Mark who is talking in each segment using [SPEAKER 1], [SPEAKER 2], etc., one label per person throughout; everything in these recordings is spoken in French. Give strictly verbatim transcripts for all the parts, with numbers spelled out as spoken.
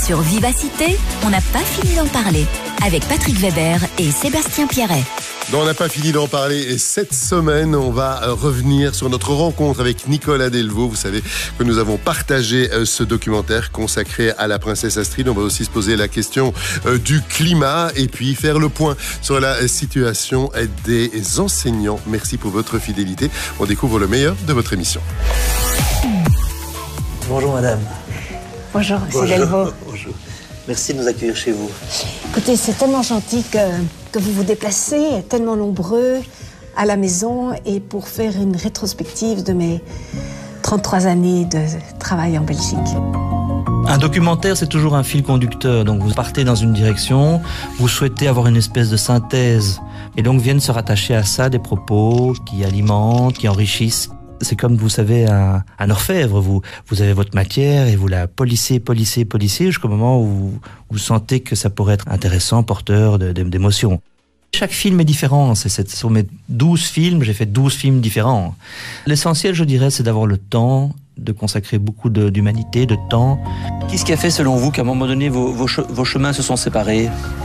[SPEAKER 1] Sur Vivacité, on n'a pas fini d'en parler. Avec Patrick Weber et Sébastien Pierret.
[SPEAKER 2] On n'a pas fini d'en parler et cette semaine, on va revenir sur notre rencontre avec Nicolas Delvaux. Vous savez que nous avons partagé ce documentaire consacré à la princesse Astrid. On va aussi se poser la question du climat et puis faire le point sur la situation des enseignants. Merci pour votre fidélité. On découvre le meilleur de votre émission.
[SPEAKER 3] Bonjour madame.
[SPEAKER 4] Bonjour, c'est Delvaux.
[SPEAKER 3] Bonjour. Merci de nous accueillir chez vous.
[SPEAKER 4] Écoutez, c'est tellement gentil que, que vous vous déplacez, tellement nombreux à la maison et pour faire une rétrospective de mes trente-trois années de travail en Belgique.
[SPEAKER 3] Un documentaire, c'est toujours un fil conducteur. Donc vous partez dans une direction, vous souhaitez avoir une espèce de synthèse. Et donc viennent se rattacher à ça des propos qui alimentent, qui enrichissent. C'est comme, vous savez, un, un orfèvre. Vous, vous avez votre matière et vous la polissez, polissez, polissez jusqu'au moment où vous, vous sentez que ça pourrait être intéressant, porteur de, de, d'émotions. Chaque film est différent. C'est, c'est, sur mes douze films, j'ai fait douze films différents. L'essentiel, je dirais, c'est d'avoir le temps de consacrer beaucoup de, d'humanité, de temps. Qu'est-ce qui a fait, selon vous, qu'à un moment donné, vos, vos, che, vos chemins se sont séparés ?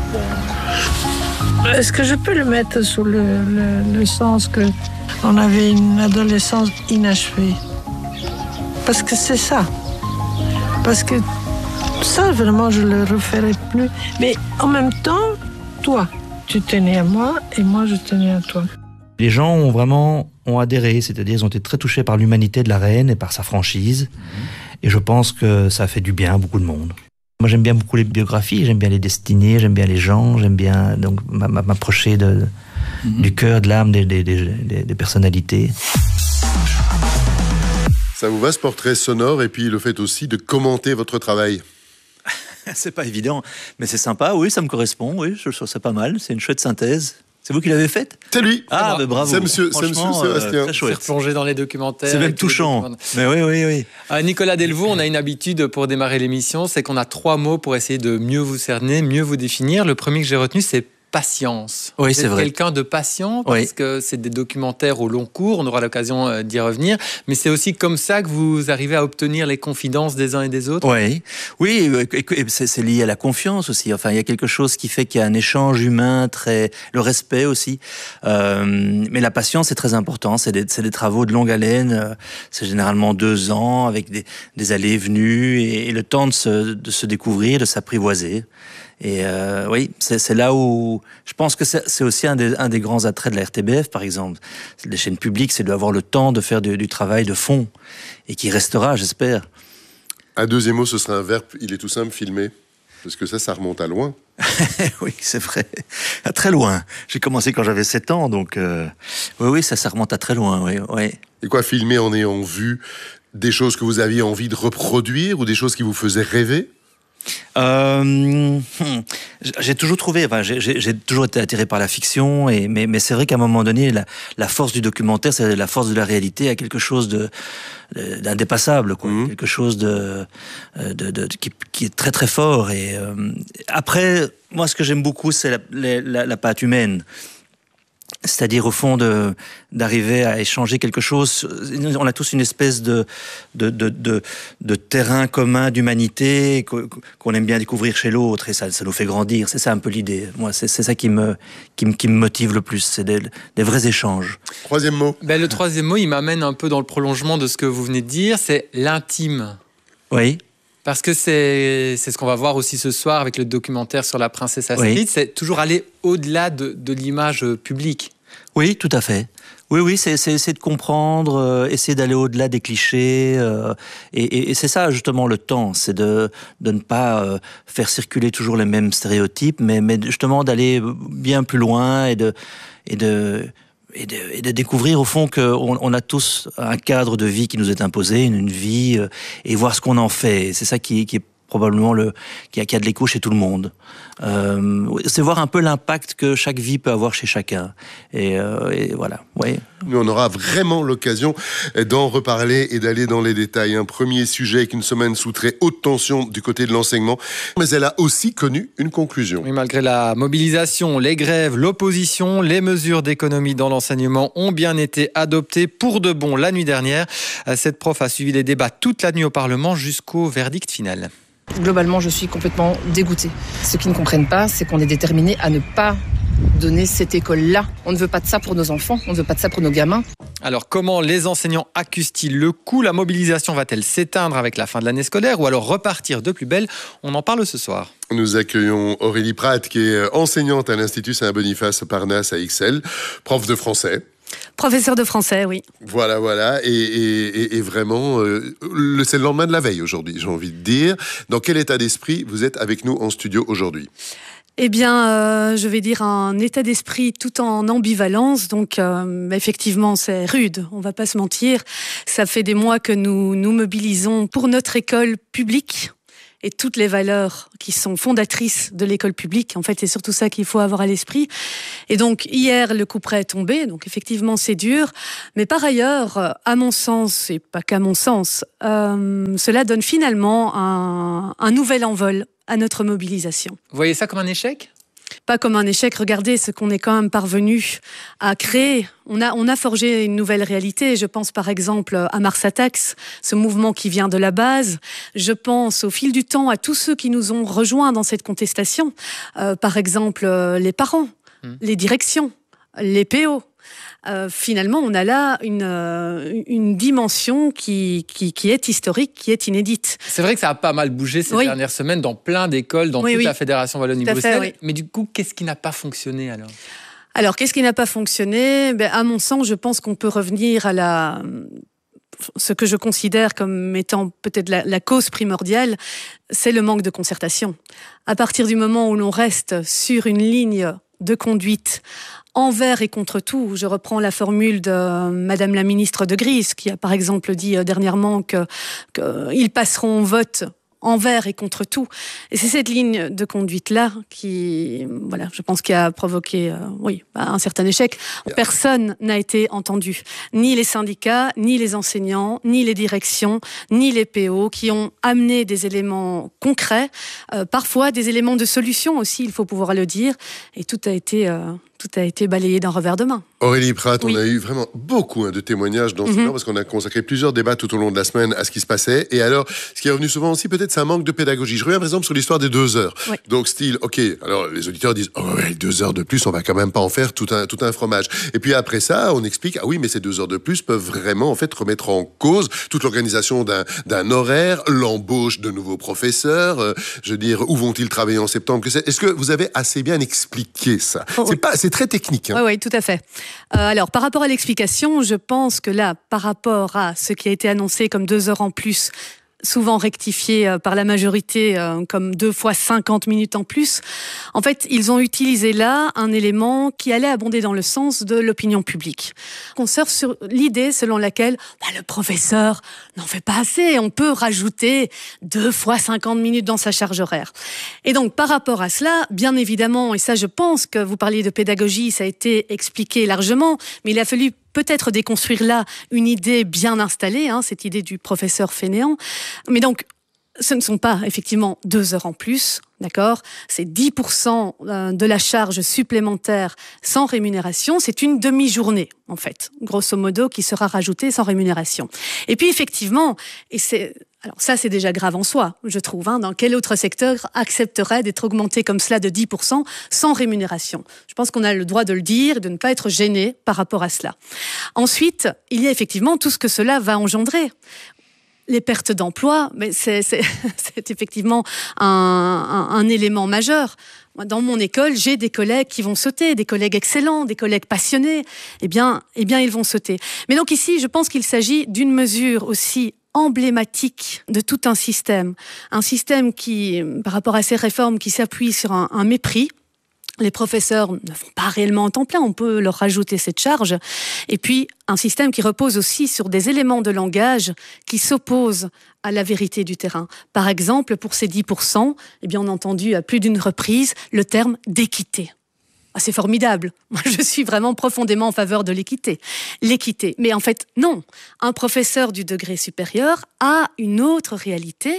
[SPEAKER 5] Est-ce que je peux le mettre sous le, le, le sens que on avait une adolescence inachevée? Parce que c'est ça. Parce que ça, vraiment, je le referai plus. Mais en même temps, toi, tu tenais à moi et moi, je tenais à toi.
[SPEAKER 3] Les gens ont vraiment ont adhéré, c'est-à-dire ils ont été très touchés par l'humanité de la reine et par sa franchise. Et je pense que ça a fait du bien à beaucoup de monde. Moi, j'aime bien beaucoup les biographies, j'aime bien les destinées, j'aime bien les gens, j'aime bien donc m'approcher de, mm-hmm. du cœur, de l'âme des, des, des, des personnalités.
[SPEAKER 2] Ça vous va, ce portrait sonore, et puis le fait aussi de commenter votre travail?
[SPEAKER 3] C'est pas évident, mais c'est sympa, oui, ça me correspond, oui, je trouve ça pas mal, c'est une chouette synthèse. C'est vous qui l'avez faite?
[SPEAKER 2] C'est lui.
[SPEAKER 3] Ah, mais bravo.
[SPEAKER 2] C'est monsieur, c'est monsieur Sébastien.
[SPEAKER 6] Euh, c'est replongé dans les documentaires.
[SPEAKER 3] C'est même touchant. Mais oui, oui, oui.
[SPEAKER 6] Euh, Nicolas Delvaux, on a une habitude pour démarrer l'émission, c'est qu'on a trois mots pour essayer de mieux vous cerner, mieux vous définir. Le premier que j'ai retenu, c'est patience.
[SPEAKER 3] Oui,
[SPEAKER 6] vous
[SPEAKER 3] c'est
[SPEAKER 6] êtes
[SPEAKER 3] vrai.
[SPEAKER 6] Quelqu'un de patient, parce
[SPEAKER 3] oui.
[SPEAKER 6] que c'est des documentaires au long cours, on aura l'occasion d'y revenir, mais c'est aussi comme ça que vous arrivez à obtenir les confidences des uns et des autres.
[SPEAKER 3] Oui, oui, c'est, c'est lié à la confiance aussi. Enfin, il y a quelque chose qui fait qu'il y a un échange humain, très, le respect aussi. Euh, mais la patience, c'est très important. C'est des, c'est des travaux de longue haleine. C'est généralement deux ans avec des, des allées et venues et, et le temps de se, de se découvrir, de s'apprivoiser. Et euh, oui, c'est, c'est là où je pense que c'est, c'est aussi un des, un des grands attraits de la R T B F, par exemple. Les chaînes publiques, c'est d'avoir le temps de faire du, du travail de fond et qui restera, j'espère.
[SPEAKER 2] Un deuxième mot, ce sera un verbe, il est tout simple, filmer. Parce que ça, ça remonte à loin.
[SPEAKER 3] Oui, c'est vrai. À très loin. J'ai commencé quand j'avais sept ans, donc euh, oui, oui, ça, ça remonte à très loin, oui, oui.
[SPEAKER 2] Et quoi, filmer en ayant vu des choses que vous aviez envie de reproduire ou des choses qui vous faisaient rêver?
[SPEAKER 3] Euh, j'ai toujours trouvé, enfin, j'ai, j'ai toujours été attiré par la fiction, et, mais, mais c'est vrai qu'à un moment donné, la, la force du documentaire, c'est la force de la réalité, à quelque chose de, de d'indépassable, quoi, mmh. quelque chose de, de, de, de qui, qui est très très fort. Et euh, après, moi, ce que j'aime beaucoup, c'est la, la, la patte humaine. C'est-à-dire, au fond, de, d'arriver à échanger quelque chose. On a tous une espèce de, de, de, de, de terrain commun d'humanité qu'on aime bien découvrir chez l'autre, et ça, ça nous fait grandir. C'est ça un peu l'idée. Moi, c'est, c'est ça qui me, qui, me, qui me motive le plus. C'est des, des vrais échanges.
[SPEAKER 2] Troisième mot.
[SPEAKER 6] Ben, le troisième mot, il m'amène un peu dans le prolongement de ce que vous venez de dire, c'est l'intime.
[SPEAKER 3] Oui.
[SPEAKER 6] Parce que c'est, c'est ce qu'on va voir aussi ce soir avec le documentaire sur la princesse Astrid. Oui. C'est toujours aller au-delà de, de l'image publique.
[SPEAKER 3] Oui, tout à fait. Oui, oui, c'est, c'est essayer de comprendre, euh, essayer d'aller au-delà des clichés. Euh, et, et, et c'est ça, justement, le temps. C'est de, de ne pas euh, faire circuler toujours les mêmes stéréotypes, mais, mais justement d'aller bien plus loin et de... Et de Et de, et de découvrir au fond qu'on on a tous un cadre de vie qui nous est imposé, une, une vie, euh, et voir ce qu'on en fait. C'est ça qui, qui est probablement le qui a, qui a de l'écho chez tout le monde. Euh, c'est voir un peu l'impact que chaque vie peut avoir chez chacun. Et, euh, et voilà. Oui.
[SPEAKER 2] Mais on aura vraiment l'occasion d'en reparler et d'aller dans les détails. Un premier sujet avec une semaine sous très haute tension du côté de l'enseignement, mais elle a aussi connu une conclusion.
[SPEAKER 6] Oui, malgré la mobilisation, les grèves, l'opposition, les mesures d'économie dans l'enseignement ont bien été adoptées pour de bon la nuit dernière. Cette prof a suivi les débats toute la nuit au Parlement jusqu'au verdict final.
[SPEAKER 7] Globalement, je suis complètement dégoûtée. Ceux qui ne comprennent pas, c'est qu'on est déterminé à ne pas donner cette école-là. On ne veut pas de ça pour nos enfants, on ne veut pas de ça pour nos gamins.
[SPEAKER 6] Alors, comment les enseignants accusent-ils le coup? La mobilisation va-t-elle s'éteindre avec la fin de l'année scolaire ou alors repartir de plus belle? On en parle ce soir.
[SPEAKER 2] Nous accueillons Aurélie Pratt, qui est enseignante à l'Institut Saint-Boniface Parnasse à Ixelles, prof de français.
[SPEAKER 8] Professeur de français, oui.
[SPEAKER 2] Voilà, voilà. Et, et, et vraiment, euh, le, c'est le lendemain de la veille aujourd'hui, j'ai envie de dire. Dans quel état d'esprit vous êtes avec nous en studio aujourd'hui?
[SPEAKER 8] Eh bien, euh, je vais dire un état d'esprit tout en ambivalence. Donc, euh, effectivement, c'est rude. On va pas se mentir. Ça fait des mois que nous nous mobilisons pour notre école publique et toutes les valeurs qui sont fondatrices de l'école publique. En fait, c'est surtout ça qu'il faut avoir à l'esprit. Et donc, hier, le couperet est tombé. Donc, effectivement, c'est dur. Mais par ailleurs, à mon sens, et pas qu'à mon sens, euh, cela donne finalement un, un nouvel envol à notre mobilisation.
[SPEAKER 6] Vous voyez ça comme un échec?
[SPEAKER 8] Pas comme un échec. Regardez ce qu'on est quand même parvenu à créer. On a, on a forgé une nouvelle réalité. Je pense par exemple à Mars Attacks, ce mouvement qui vient de la base. Je pense au fil du temps à tous ceux qui nous ont rejoints dans cette contestation. Euh, par exemple, euh, les parents, mmh. les directions, les P O. Euh, finalement, on a là une, euh, une dimension qui, qui, qui est historique, qui est inédite.
[SPEAKER 6] C'est vrai que ça a pas mal bougé ces
[SPEAKER 8] oui.
[SPEAKER 6] dernières semaines dans plein d'écoles, dans
[SPEAKER 8] oui,
[SPEAKER 6] toute
[SPEAKER 8] oui.
[SPEAKER 6] la Fédération Wallonie-Bruxelles.
[SPEAKER 8] Oui.
[SPEAKER 6] Mais du coup, qu'est-ce qui n'a pas fonctionné alors?
[SPEAKER 8] Alors, qu'est-ce qui n'a pas fonctionné? Ben, à mon sens, je pense qu'on peut revenir à la... ce que je considère comme étant peut-être la, la cause primordiale, c'est le manque de concertation. À partir du moment où l'on reste sur une ligne de conduite envers et contre tout. Je reprends la formule de Madame la ministre de Gries, qui a par exemple dit dernièrement que, que ils passeront au vote envers et contre tout. Et c'est cette ligne de conduite-là qui, voilà, je pense, qui a provoqué, euh, oui, un certain échec. Personne n'a été entendu. Ni les syndicats, ni les enseignants, ni les directions, ni les P O, qui ont amené des éléments concrets, euh, parfois des éléments de solution aussi, il faut pouvoir le dire. Et tout a été... Euh, tout a été balayé d'un revers de main.
[SPEAKER 2] Aurélie Pratt,
[SPEAKER 8] oui.
[SPEAKER 2] on a eu vraiment beaucoup hein, de témoignages d'enseignants, mm-hmm. parce qu'on a consacré plusieurs débats tout au long de la semaine à ce qui se passait. Et alors, ce qui est revenu souvent aussi, peut-être, c'est un manque de pédagogie. Je reviens par exemple sur l'histoire des deux heures. Oui. Donc, style, ok, alors les auditeurs disent, oh ouais, deux heures de plus, on va quand même pas en faire tout un, tout un fromage. Et puis après ça, on explique, ah oui, mais ces deux heures de plus peuvent vraiment, en fait, remettre en cause toute l'organisation d'un, d'un horaire, l'embauche de nouveaux professeurs, euh, je veux dire, où vont-ils travailler en septembre? Est-ce que vous avez assez bien expliqué ça?
[SPEAKER 8] oh,
[SPEAKER 2] C'est pas, c'est très technique. Hein.
[SPEAKER 8] Oui, oui, tout à fait. Euh, alors, par rapport à l'explication, je pense que là, par rapport à ce qui a été annoncé comme deux heures en plus, souvent rectifié euh, par la majorité euh, comme deux fois cinquante minutes en plus, en fait, ils ont utilisé là un élément qui allait abonder dans le sens de l'opinion publique. On surfe sur l'idée selon laquelle bah, le professeur n'en fait pas assez, on peut rajouter deux fois cinquante minutes dans sa charge horaire. Et donc, par rapport à cela, bien évidemment, et ça je pense que vous parliez de pédagogie, ça a été expliqué largement, mais il a fallu peut-être déconstruire là une idée bien installée, hein, cette idée du professeur fainéant. Mais donc, ce ne sont pas effectivement deux heures en plus, d'accord ? C'est dix pour cent de la charge supplémentaire sans rémunération. C'est une demi-journée, en fait, grosso modo, qui sera rajoutée sans rémunération. Et puis, effectivement, et c'est... Alors ça, c'est déjà grave en soi, je trouve. Hein. Dans quel autre secteur accepterait d'être augmenté comme cela de dix pour cent sans rémunération? Je pense qu'on a le droit de le dire et de ne pas être gêné par rapport à cela. Ensuite, il y a effectivement tout ce que cela va engendrer. Les pertes d'emploi, mais c'est, c'est, c'est effectivement un, un, un élément majeur. Dans mon école, j'ai des collègues qui vont sauter, des collègues excellents, des collègues passionnés. Eh bien, eh bien, ils vont sauter. Mais donc ici, je pense qu'il s'agit d'une mesure aussi emblématique de tout un système. Un système qui, par rapport à ces réformes, qui s'appuie sur un, un mépris. Les professeurs ne font pas réellement en temps plein, on peut leur rajouter cette charge. Et puis, un système qui repose aussi sur des éléments de langage qui s'opposent à la vérité du terrain. Par exemple, pour ces dix pour cent, eh bien, on a entendu à plus d'une reprise le terme d'équité. Ah, c'est formidable. Moi, je suis vraiment profondément en faveur de l'équité. L'équité. Mais en fait, non. Un professeur du degré supérieur a une autre réalité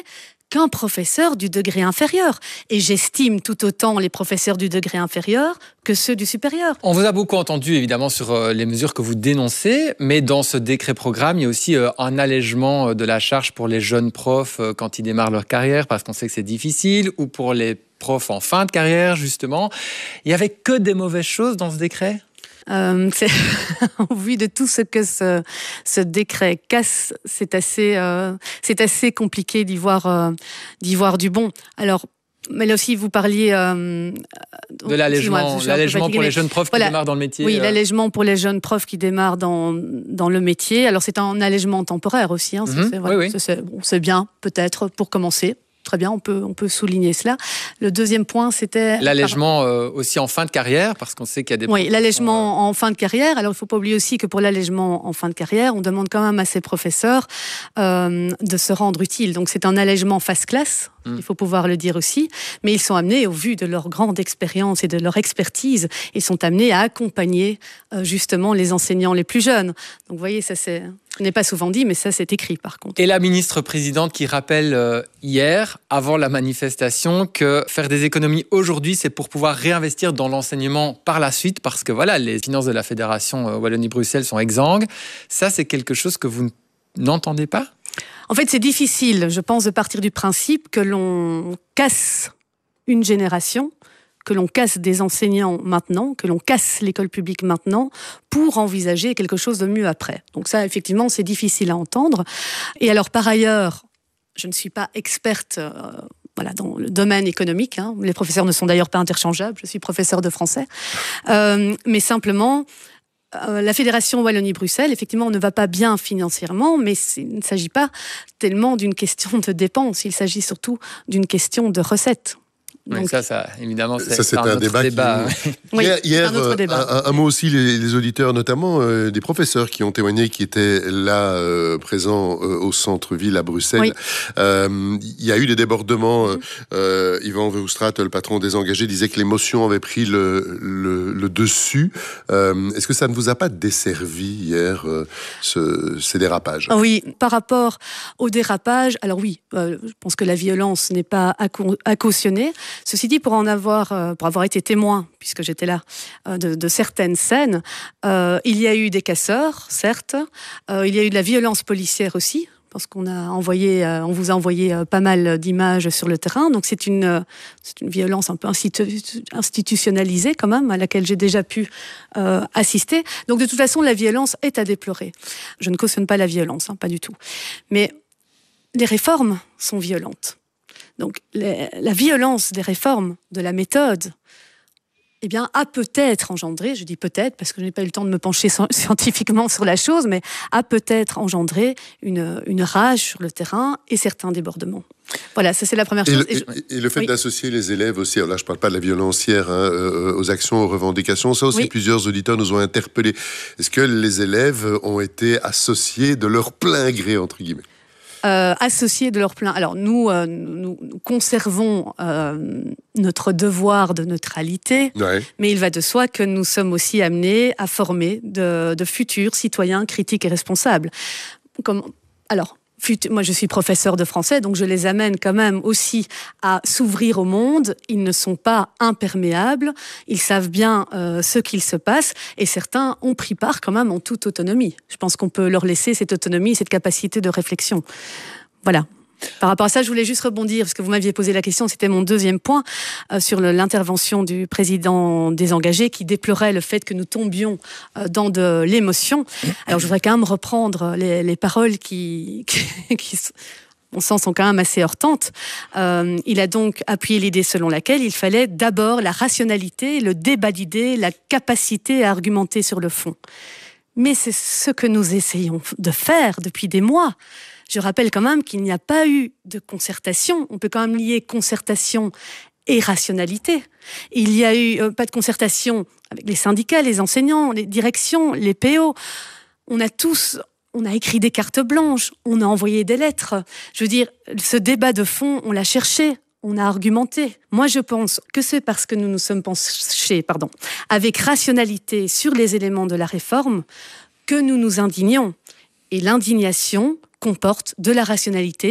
[SPEAKER 8] qu'un professeur du degré inférieur. Et j'estime tout autant les professeurs du degré inférieur que ceux du supérieur.
[SPEAKER 6] On vous a beaucoup entendu, évidemment, sur euh, les mesures que vous dénoncez, mais dans ce décret-programme, il y a aussi euh, un allègement de la charge pour les jeunes profs euh, quand ils démarrent leur carrière, parce qu'on sait que c'est difficile, ou pour les profs en fin de carrière, justement. Il n'y avait que des mauvaises choses dans ce décret ?
[SPEAKER 8] Euh, c'est au vu de tout ce que ce, ce décret casse, c'est assez, euh, c'est assez compliqué d'y voir, euh, d'y voir du bon. Alors, mais là aussi, vous parliez euh,
[SPEAKER 6] de l'allègement, l'allègement pour les jeunes profs qui voilà. démarrent dans le métier.
[SPEAKER 8] Oui,
[SPEAKER 6] euh...
[SPEAKER 8] l'allègement pour les jeunes profs qui démarrent dans dans le métier. Alors, c'est un allègement temporaire aussi. Hein,
[SPEAKER 6] mm-hmm.
[SPEAKER 8] ça, c'est, voilà,
[SPEAKER 6] oui, oui.
[SPEAKER 8] ça, c'est, bon, c'est bien, peut-être, pour commencer. Très bien, on peut, on peut souligner cela. Le deuxième point, c'était...
[SPEAKER 6] L'allègement euh, aussi en fin de carrière, parce qu'on sait qu'il y a des...
[SPEAKER 8] Oui, l'allègement euh... en fin de carrière. Alors, il ne faut pas oublier aussi que pour l'allègement en fin de carrière, on demande quand même à ces professeurs euh, de se rendre utiles. Donc, c'est un allègement face classe, mmh. il faut pouvoir le dire aussi. Mais ils sont amenés, au vu de leur grande expérience et de leur expertise, ils sont amenés à accompagner euh, justement les enseignants les plus jeunes. Donc, vous voyez, ça c'est... Ce n'est pas souvent dit, mais ça, c'est écrit, par contre.
[SPEAKER 6] Et la ministre-présidente qui rappelle euh, hier, avant la manifestation, que faire des économies aujourd'hui, c'est pour pouvoir réinvestir dans l'enseignement par la suite, parce que voilà, les finances de la Fédération euh, Wallonie-Bruxelles sont exsangues. Ça, c'est quelque chose que vous n'entendez pas ?
[SPEAKER 8] En fait, c'est difficile, je pense, de partir du principe que l'on casse une génération, que l'on casse des enseignants maintenant, que l'on casse l'école publique maintenant, pour envisager quelque chose de mieux après. Donc ça, effectivement, c'est difficile à entendre. Et alors, par ailleurs, je ne suis pas experte euh, voilà, dans le domaine économique. Hein. Les professeurs ne sont d'ailleurs pas interchangeables. Je suis professeur de français. Euh, mais simplement... Euh, la Fédération Wallonie-Bruxelles, effectivement, ne va pas bien financièrement, mais il ne s'agit pas tellement d'une question de dépenses, il s'agit surtout d'une question de recettes.
[SPEAKER 6] Donc, oui, ça, ça, évidemment, c'est,
[SPEAKER 2] ça, c'est
[SPEAKER 6] un,
[SPEAKER 2] un
[SPEAKER 6] autre
[SPEAKER 2] débat.
[SPEAKER 6] débat.
[SPEAKER 2] Qui...
[SPEAKER 8] Oui,
[SPEAKER 2] hier, hier
[SPEAKER 8] un, autre débat.
[SPEAKER 2] Un, un mot aussi, les, les auditeurs, notamment euh, des professeurs qui ont témoigné, qui étaient là, euh, présents euh, au centre-ville à Bruxelles. Il oui. euh, y a eu des débordements. Mm-hmm. Euh, Yvan Verhofstadt, le patron des engagés, disait que l'émotion avait pris le, le, le dessus. Euh, est-ce que ça ne vous a pas desservi hier, euh, ce, ces dérapages ?
[SPEAKER 8] Oui, par rapport aux dérapages, alors oui, euh, je pense que la violence n'est pas à, co- à cautionner. Ceci dit, pour en avoir, euh, pour avoir été témoin, puisque j'étais là, euh, de, de certaines scènes, euh, il y a eu des casseurs, certes, euh, il y a eu de la violence policière aussi, parce qu'on a envoyé, euh, on vous a envoyé euh, pas mal d'images sur le terrain, donc c'est une, euh, c'est une violence un peu institu- institutionnalisée quand même, à laquelle j'ai déjà pu euh, assister. Donc de toute façon, la violence est à déplorer. Je ne cautionne pas la violence, hein, pas du tout. Mais les réformes sont violentes. Donc, les, la violence des réformes, de la méthode, eh bien, a peut-être engendré, je dis peut-être parce que je n'ai pas eu le temps de me pencher scientifiquement sur la chose, mais a peut-être engendré une, une rage sur le terrain et certains débordements. Voilà, ça c'est la première chose.
[SPEAKER 2] Et le, et je... et le fait oui. d'associer les élèves aussi, alors là je ne parle pas de la violence hier, hein, euh, aux actions, aux revendications, ça aussi oui. plusieurs auditeurs nous ont interpellés. Est-ce que les élèves ont été associés de leur plein gré, entre guillemets ?
[SPEAKER 8] Euh, associés de leur plein. Alors nous, euh, nous, nous conservons euh, notre devoir de neutralité, ouais. mais il va de soi que nous sommes aussi amenés à former de, de futurs citoyens critiques et responsables. Comme, alors, fut, moi je suis professeur de français, donc je les amène quand même aussi à s'ouvrir au monde. Ils ne sont pas imperméables, ils savent bien euh, ce qu'il se passe, et certains ont pris part quand même en toute autonomie. Je pense qu'on peut leur laisser cette autonomie, cette capacité de réflexion. Voilà. Par rapport à ça, je voulais juste rebondir, parce que vous m'aviez posé la question, c'était mon deuxième point, euh, sur le, l'intervention du président des engagés qui déplorait le fait que nous tombions euh, dans de l'émotion. Alors je voudrais quand même reprendre les, les paroles qui, qui, qui mon sens, sont quand même assez heurtantes. Euh, il a donc appuyé l'idée selon laquelle il fallait d'abord la rationalité, le débat d'idées, la capacité à argumenter sur le fond. Mais c'est ce que nous essayons de faire depuis des mois. Je rappelle quand même qu'il n'y a pas eu de concertation. On peut quand même lier concertation et rationalité. Il n'y a eu euh, pas de concertation avec les syndicats, les enseignants, les directions, les P O. On a tous, on a écrit des cartes blanches, on a envoyé des lettres. Je veux dire, ce débat de fond, on l'a cherché, on a argumenté. Moi, je pense que c'est parce que nous nous sommes penchés, pardon, avec rationalité sur les éléments de la réforme que nous nous indignons. Et l'indignation comporte de la rationalité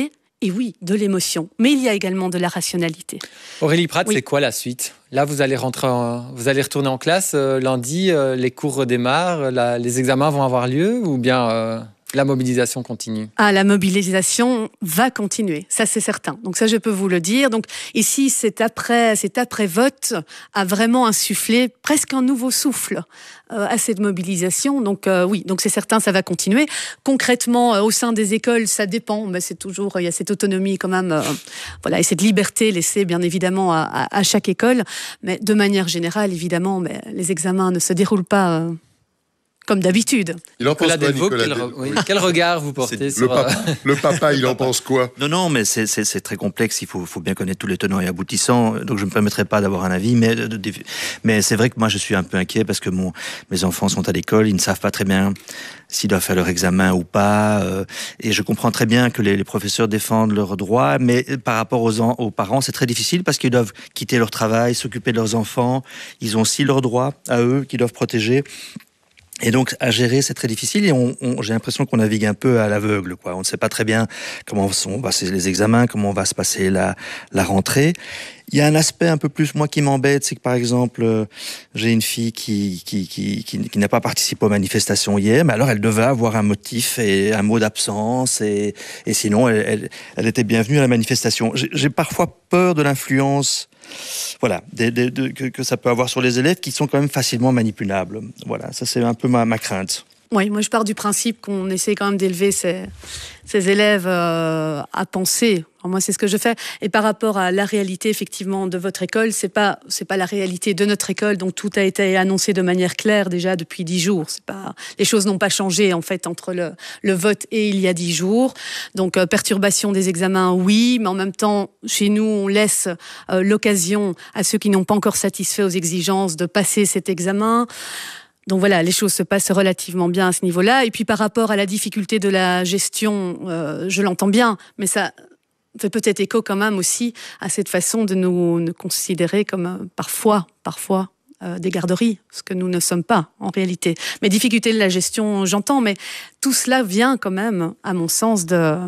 [SPEAKER 8] et oui, de l'émotion. Mais il y a également de la rationalité.
[SPEAKER 6] Aurélie Prat,
[SPEAKER 8] Oui.
[SPEAKER 6] c'est quoi la suite ? Là, vous allez rentrer, en- vous allez retourner en classe euh, lundi. euh, les cours redémarrent, la- les examens vont avoir lieu, ou bien euh, la mobilisation continue ?
[SPEAKER 8] Ah, la mobilisation va continuer, ça c'est certain. Donc ça, je peux vous le dire. Donc ici, cet après, cet après-vote a vraiment insufflé presque un nouveau souffle euh, à cette mobilisation. Donc euh, oui, donc c'est certain, ça va continuer. Concrètement, euh, au sein des écoles, ça dépend. Mais c'est toujours, il y a cette autonomie quand même, euh, voilà, et cette liberté laissée bien évidemment à, à, à chaque école. Mais de manière générale, évidemment, mais les examens ne se déroulent pas Euh, comme d'habitude.
[SPEAKER 2] Il en pense
[SPEAKER 6] Nicolas
[SPEAKER 2] quoi,
[SPEAKER 6] Delvaux,
[SPEAKER 2] Nicolas
[SPEAKER 6] quel, re-
[SPEAKER 2] Delvaux
[SPEAKER 6] oui, quel regard vous portez
[SPEAKER 2] Le
[SPEAKER 6] sur...
[SPEAKER 2] papa, le papa, il en pense quoi?
[SPEAKER 3] Non, non, mais c'est, c'est, c'est très complexe. Il faut, faut bien connaître tous les tenants et aboutissants. Donc, je ne me permettrai pas d'avoir un avis. Mais, de, de, mais c'est vrai que moi, je suis un peu inquiet parce que mon, mes enfants sont à l'école. Ils ne savent pas très bien s'ils doivent faire leur examen ou pas. Euh, et je comprends très bien que les, les professeurs défendent leurs droits. Mais par rapport aux, en, aux parents, c'est très difficile parce qu'ils doivent quitter leur travail, s'occuper de leurs enfants. Ils ont aussi leurs droits à eux qu'ils doivent protéger. Et donc, à gérer, c'est très difficile et on, on, j'ai l'impression qu'on navigue un peu à l'aveugle, quoi. On ne sait pas très bien comment vont passer les examens, comment va se passer la, la rentrée. Il y a un aspect un peu plus, moi, qui m'embête, c'est que, par exemple, euh, j'ai une fille qui, qui, qui, qui, qui n'a pas participé aux manifestations hier, mais alors elle devait avoir un motif et un mot d'absence et, et sinon, elle, elle, elle était bienvenue à la manifestation. J'ai, j'ai parfois peur de l'influence voilà, des, des, de, que, que ça peut avoir sur les élèves qui sont quand même facilement manipulables. Voilà, ça c'est un peu ma, ma crainte.
[SPEAKER 8] Oui, moi je pars du principe qu'on essaie quand même d'élever ces, ces élèves euh, à penser. Alors moi c'est ce que je fais. Et par rapport à la réalité effectivement de votre école, c'est pas c'est pas la réalité de notre école. Donc tout a été annoncé de manière claire déjà depuis dix jours. C'est pas les choses n'ont pas changé en fait entre le le vote et il y a dix jours. Donc euh, perturbation des examens, oui, mais en même temps chez nous on laisse euh, l'occasion à ceux qui n'ont pas encore satisfait aux exigences de passer cet examen. Donc voilà, les choses se passent relativement bien à ce niveau-là. Et puis par rapport à la difficulté de la gestion, euh, je l'entends bien, mais ça fait peut-être écho quand même aussi à cette façon de nous, nous considérer comme euh, parfois, parfois euh, des garderies, ce que nous ne sommes pas en réalité. Mais difficulté de la gestion, j'entends, mais tout cela vient quand même, à mon sens, de...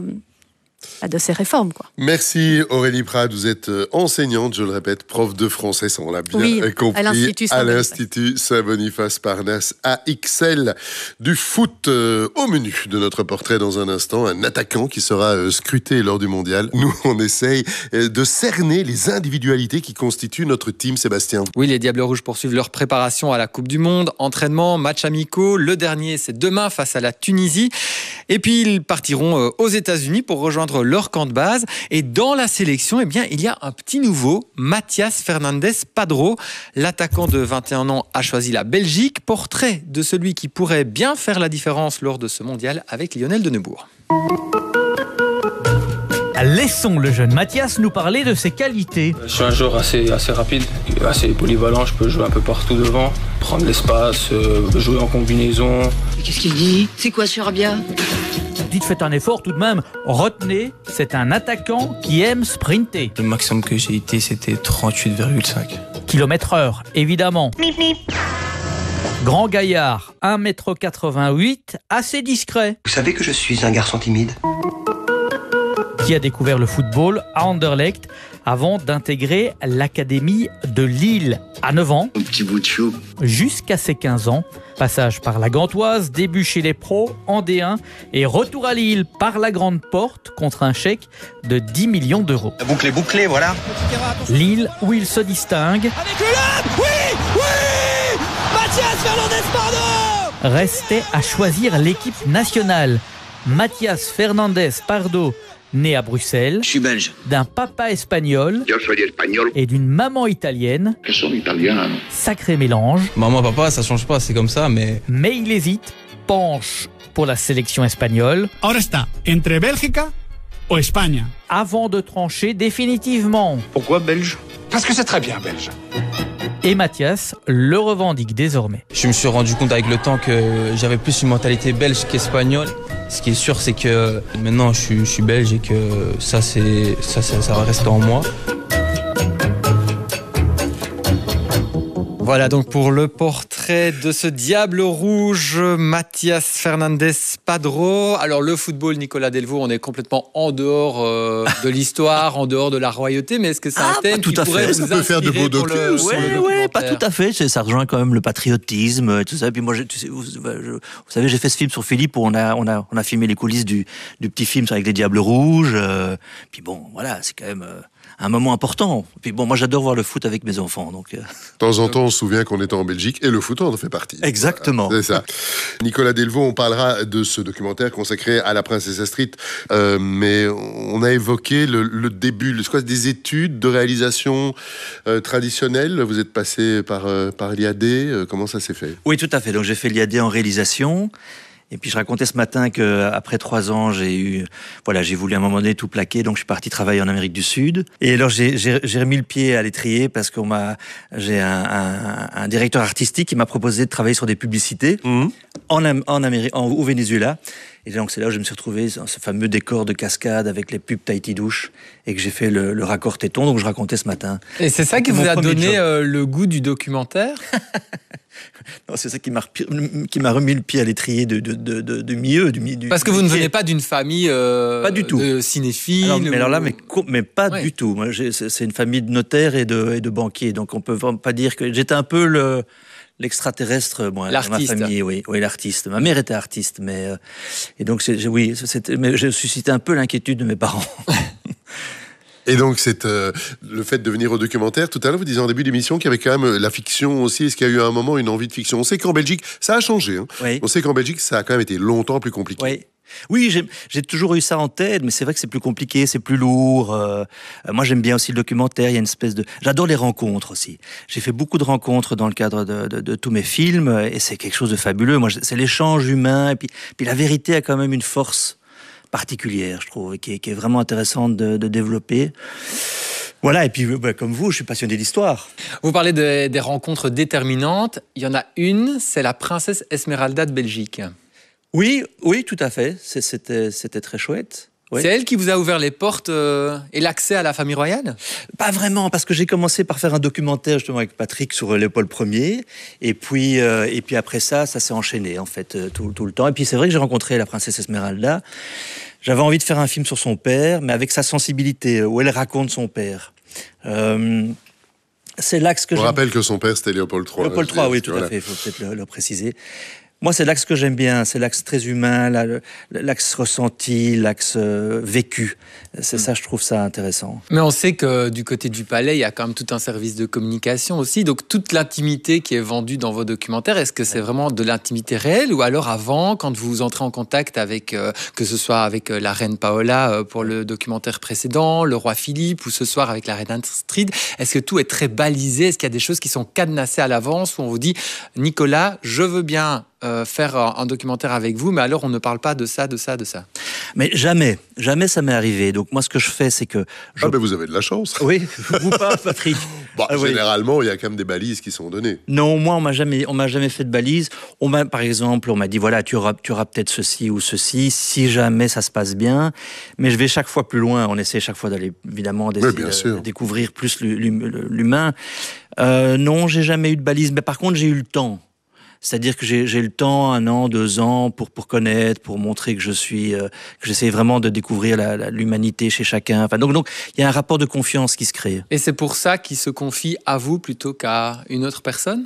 [SPEAKER 8] de ces réformes, quoi.
[SPEAKER 2] Merci Aurélie Prade, vous êtes enseignante, je le répète, prof de français, ça on l'a bien
[SPEAKER 8] oui,
[SPEAKER 2] compris,
[SPEAKER 8] à l'Institut Saint-Boniface,
[SPEAKER 2] à l'Institut Saint-Boniface Parnasse, à X L. Du foot euh, au menu de notre portrait dans un instant, un attaquant qui sera euh, scruté lors du mondial. Nous, on essaye euh, de cerner les individualités qui constituent notre team, Sébastien.
[SPEAKER 6] Oui, les Diables Rouges poursuivent leur préparation à la Coupe du Monde, entraînement, matchs amicaux. Le dernier, c'est demain face à la Tunisie. Et puis, ils partiront euh, aux États-Unis pour rejoindre leur camp de base. Et dans la sélection, eh bien, il y a un petit nouveau, Mathias Fernandes Padró. L'attaquant de vingt et un ans a choisi la Belgique. Portrait de celui qui pourrait bien faire la différence lors de ce mondial avec Lionel Denebourg.
[SPEAKER 9] Laissons le jeune Mathias nous parler de ses qualités.
[SPEAKER 10] Je suis un joueur assez, assez rapide, assez polyvalent, je peux jouer un peu partout devant, prendre l'espace, euh, jouer en combinaison.
[SPEAKER 11] Qu'est-ce qu'il dit? C'est quoi ce Rabia?
[SPEAKER 9] Dites, faites un effort tout de même. Retenez, c'est un attaquant qui aime sprinter.
[SPEAKER 10] Le maximum que j'ai été, c'était trente-huit virgule cinq.
[SPEAKER 9] Kilomètre heure, évidemment. Grand gaillard, un mètre quatre-vingt-huit, assez discret.
[SPEAKER 12] Vous savez que je suis un garçon timide.
[SPEAKER 9] Qui a découvert le football à Anderlecht avant d'intégrer l'académie de Lille à neuf ans.
[SPEAKER 12] Un petit bout de chou.
[SPEAKER 9] Jusqu'à ses quinze ans. Passage par la Gantoise, début chez les pros en D un et retour à Lille par la grande porte contre un chèque de dix millions d'euros.
[SPEAKER 12] La boucle est bouclée, voilà.
[SPEAKER 9] Lille où il se distingue.
[SPEAKER 13] Avec le lob, oui, oui, Mathias Fernandes Pardo.
[SPEAKER 9] Restait à choisir l'équipe nationale. Mathias Fernandes Pardo, né à Bruxelles.
[SPEAKER 12] Je suis belge.
[SPEAKER 9] D'un papa espagnol.
[SPEAKER 12] Yo soy espagnol.
[SPEAKER 9] Et d'une maman italienne.
[SPEAKER 12] Que son italien.
[SPEAKER 9] Sacré mélange.
[SPEAKER 10] Maman, papa, ça change pas, c'est comme ça, mais...
[SPEAKER 9] Mais il hésite, penche pour la sélection espagnole.
[SPEAKER 13] Ahora está entre Bélgica ou Espagne.
[SPEAKER 9] Avant de trancher définitivement.
[SPEAKER 12] Pourquoi belge?
[SPEAKER 13] Parce que c'est très bien belge.
[SPEAKER 9] Et Mathias le revendique désormais.
[SPEAKER 10] Je me suis rendu compte avec le temps que j'avais plus une mentalité belge qu'espagnole. Ce qui est sûr, c'est que maintenant je suis, je suis belge et que ça, c'est, ça, ça, ça va rester en moi.
[SPEAKER 6] Voilà donc pour le portrait extrait de ce Diable rouge, Mathias Fernandez Padró. Alors le football, Nicolas Delvaux, on est complètement en dehors euh, de l'histoire, en dehors de la royauté, mais est-ce que c'est un
[SPEAKER 3] Ah,
[SPEAKER 6] thème
[SPEAKER 3] tout
[SPEAKER 6] qui
[SPEAKER 3] à
[SPEAKER 6] pourrait
[SPEAKER 3] fait.
[SPEAKER 6] vous
[SPEAKER 2] Ça peut faire de beaux
[SPEAKER 6] inspirer pour le,
[SPEAKER 2] docus,
[SPEAKER 6] pour le
[SPEAKER 3] Ouais, ouais,
[SPEAKER 6] documentaire?
[SPEAKER 3] pas tout à fait. C'est- Ça rejoint quand même le patriotisme, tout ça. Puis moi, j'ai- tu sais, vous, je- vous savez, j'ai fait ce film sur Philippe où on a, on a, on a filmé les coulisses du, du petit film avec les Diables rouges. euh, puis bon, voilà, c'est quand même euh, un moment important. Puis bon, moi, j'adore voir le foot avec mes enfants, donc. euh,
[SPEAKER 2] De temps en temps, on se souvient qu'on était en Belgique et le foot en fait partie.
[SPEAKER 3] Exactement.
[SPEAKER 2] Voilà, c'est ça. Nicolas Delvaux, on parlera de ce documentaire consacré à la princesse Astrid, euh, mais on a évoqué le, le début, le, quoi, des études de réalisation euh, traditionnelle. Vous êtes passé par, euh, par l'I A D, euh, comment ça s'est fait?
[SPEAKER 3] Oui, tout à fait. Donc j'ai fait l'I A D en réalisation. Et puis je racontais ce matin que après trois ans, j'ai eu, voilà, j'ai voulu à un moment donné tout plaquer, donc je suis parti travailler en Amérique du Sud. Et alors j'ai, j'ai, j'ai remis le pied à l'étrier parce qu'on m'a, j'ai un, un, un directeur artistique qui m'a proposé de travailler sur des publicités mmh. en, en Amérique, en, au Venezuela. Et donc c'est là où je me suis retrouvé dans ce fameux décor de cascade avec les pubs Tahiti Douche et que j'ai fait le, le raccord téton. Donc je racontais ce matin.
[SPEAKER 6] Et c'est ça qui vous a donné euh, le goût du documentaire?
[SPEAKER 3] Non, c'est ça qui m'a, qui m'a remis le pied à l'étrier de, de, de, de, de mieux. Du, du,
[SPEAKER 6] Parce que vous ne venez pas d'une famille euh,
[SPEAKER 3] pas du tout.
[SPEAKER 6] de cinéphiles.
[SPEAKER 3] Alors, mais
[SPEAKER 6] ou...
[SPEAKER 3] alors là, mais, mais pas
[SPEAKER 6] ouais.
[SPEAKER 3] du tout. Moi, j'ai, c'est une famille de notaires et de, et de banquiers. Donc on peut vraiment pas dire que j'étais un peu le... l'extraterrestre, moi, dans ma famille, oui, oui, l'artiste. Ma mère était artiste, mais euh, et donc c'est, oui, c'était, mais j'ai suscité un peu l'inquiétude de mes parents.
[SPEAKER 2] Et donc, c'est euh, le fait de venir au documentaire. Tout à l'heure, vous disiez en début d'émission qu'il y avait quand même la fiction aussi. Est-ce qu'il y a eu à un moment une envie de fiction? On sait qu'en Belgique, ça a changé. Hein.
[SPEAKER 3] Oui.
[SPEAKER 2] On sait qu'en Belgique, ça a quand même été longtemps plus compliqué.
[SPEAKER 3] Oui. Oui, j'ai, j'ai toujours eu ça en tête, mais c'est vrai que c'est plus compliqué, c'est plus lourd. Euh, moi, j'aime bien aussi le documentaire. Il y a une espèce de, j'adore les rencontres aussi. J'ai fait beaucoup de rencontres dans le cadre de, de, de tous mes films, et c'est quelque chose de fabuleux. Moi, c'est l'échange humain, et puis, puis la vérité a quand même une force particulière, je trouve, et qui est, qui est vraiment intéressante de, de développer. Voilà, et puis bah, comme vous, je suis passionné d'histoire.
[SPEAKER 6] Vous parlez de, des rencontres déterminantes. Il y en a une, c'est la princesse Esmeralda de Belgique.
[SPEAKER 3] Oui, oui, tout à fait. C'est, c'était, c'était très chouette. Oui.
[SPEAKER 6] C'est elle qui vous a ouvert les portes euh, et l'accès à la famille royale?
[SPEAKER 3] Pas vraiment, parce que j'ai commencé par faire un documentaire justement avec Patrick sur Léopold Ier, et puis euh, et puis après ça, ça s'est enchaîné en fait euh, tout, tout le temps. Et puis c'est vrai que j'ai rencontré la princesse Esmeralda. J'avais envie de faire un film sur son père, mais avec sa sensibilité, où elle raconte son père. Euh, c'est l'axe que
[SPEAKER 2] je. On
[SPEAKER 3] j'aime...
[SPEAKER 2] rappelle que son père c'était Léopold trois.
[SPEAKER 3] Léopold trois, oui, tout voilà. à fait. Il faut peut-être le, le préciser. Moi, c'est l'axe que j'aime bien, c'est l'axe très humain, l'axe ressenti, l'axe euh, vécu. C'est mmh. ça, je trouve ça intéressant.
[SPEAKER 6] Mais on sait que du côté du palais, il y a quand même tout un service de communication aussi. Donc, toute l'intimité qui est vendue dans vos documentaires, est-ce que c'est vraiment de l'intimité réelle? Ou alors avant, quand vous entrez en contact avec, euh, que ce soit avec euh, la reine Paola euh, pour le documentaire précédent, le roi Philippe, ou ce soir avec la reine Astrid, est-ce que tout est très balisé? Est-ce qu'il y a des choses qui sont cadenassées à l'avance où on vous dit « Nicolas, je veux bien... » Euh, faire un documentaire avec vous, mais alors on ne parle pas de ça, de ça, de ça.
[SPEAKER 3] Mais jamais, jamais ça m'est arrivé. Donc moi, ce que je fais, c'est que... Je...
[SPEAKER 2] Ah ben vous avez de la chance.
[SPEAKER 3] Oui, vous pas, Patrick.
[SPEAKER 2] Bon,
[SPEAKER 3] ah,
[SPEAKER 2] généralement,
[SPEAKER 3] oui.
[SPEAKER 2] il y a quand même des balises qui sont données.
[SPEAKER 3] Non, moi, on m'a jamais, on m'a jamais fait de balises. On m'a, par exemple, on m'a dit, voilà, tu auras, tu auras peut-être ceci ou ceci, si jamais ça se passe bien. Mais je vais chaque fois plus loin. On essaie chaque fois d'aller, évidemment, d'essayer
[SPEAKER 2] oui, bien
[SPEAKER 3] de,
[SPEAKER 2] sûr.
[SPEAKER 3] de découvrir plus l'humain. Euh, non, j'ai jamais eu de balises. Mais par contre, j'ai eu le temps. C'est-à-dire que j'ai, j'ai le temps, un an, deux ans, pour, pour connaître, pour montrer que je suis, euh, que j'essaie vraiment de découvrir la, la, l'humanité chez chacun. Enfin, donc, donc, il y a un rapport de confiance qui se crée.
[SPEAKER 6] Et c'est pour ça qu'ils se confient à vous plutôt qu'à une autre personne?